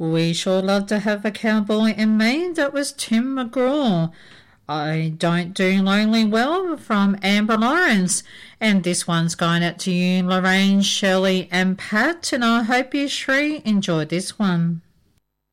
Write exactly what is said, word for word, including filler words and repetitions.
We sure love to have a cowboy in me. That was Tim McGraw. I Don't Do Lonely Well from Amber Lawrence. And this one's going out to you, Lorraine, Shirley and Pat, and I hope you three enjoyed this one.